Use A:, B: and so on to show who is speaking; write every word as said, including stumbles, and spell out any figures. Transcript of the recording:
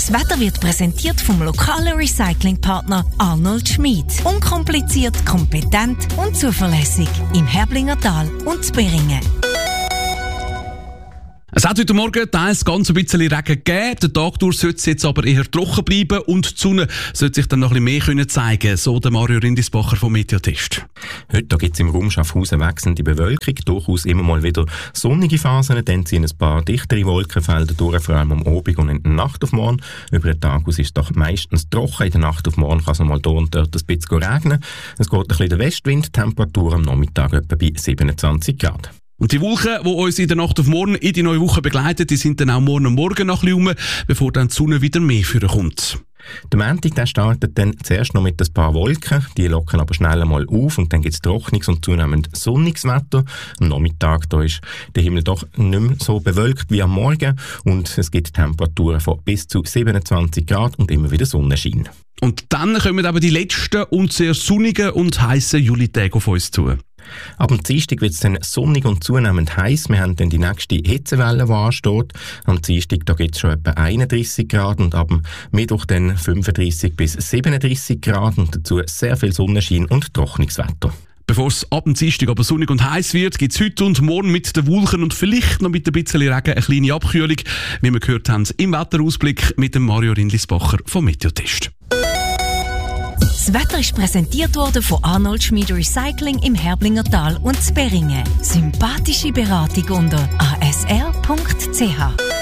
A: Das Wetter wird präsentiert vom lokalen Recyclingpartner Arnold Schmid. Unkompliziert, kompetent und zuverlässig im Herblinger Tal und Zberingen.
B: Es hat heute Morgen teils ganz ein bisschen Regen gegeben. Der Tag durch sollte es jetzt aber eher trocken bleiben und die Sonne sollte sich dann noch ein bisschen mehr zeigen können, so der Mario Rindisbacher vom Meteotest.
C: Heute gibt es im Raum Schaffhausen wechselnde Bewölkung, durchaus immer mal wieder sonnige Phasen, dann ziehen ein paar dichtere Wolkenfelder durch, vor allem am Abend und in der Nacht auf morgen. Über den Tag aus ist es doch meistens trocken, in der Nacht auf morgen kann es mal hier und dort ein bisschen regnen. Es geht ein bisschen der Westwind, Temperatur am Nachmittag etwa bei siebenundzwanzig Grad.
B: Und die Wolken, die uns in der Nacht auf morgen in die neue Woche begleiten, die sind dann auch morgen und morgen noch ein bisschen rum, bevor dann die Sonne wieder mehr führen kommt.
C: Der Montag der startet dann zuerst noch mit ein paar Wolken, die lockern aber schnell mal auf und dann gibt es trockenes und zunehmend sonniges Wetter. Am Nachmittag da ist der Himmel doch nicht mehr so bewölkt wie am Morgen und es gibt Temperaturen von bis zu siebenundzwanzig Grad und immer wieder Sonnenschein.
B: Und dann kommen aber die letzten und sehr sonnigen und heissen Julitage auf uns zu.
C: Ab dem Dienstag wird es dann sonnig und zunehmend heiß. Wir haben dann die nächste Hitzewelle, die ansteht. Am Dienstag gibt es schon etwa einunddreissig Grad und ab dem Mittwoch dann fünfunddreissig bis siebenunddreissig Grad und dazu sehr viel Sonnenschein und trockenes Wetter.
B: Bevor es ab dem Dienstag aber sonnig und heiß wird, gibt es heute und morgen mit den Wolken und vielleicht noch mit ein bisschen Regen eine kleine Abkühlung, wie wir gehört haben im Wetterausblick mit dem Mario Rindlisbacher vom Meteotest.
A: Das Wetter ist präsentiert worden von Arnold Schmid Recycling im Herblinger Tal und Zberingen. Sympathische Beratung unter a s r punkt c h.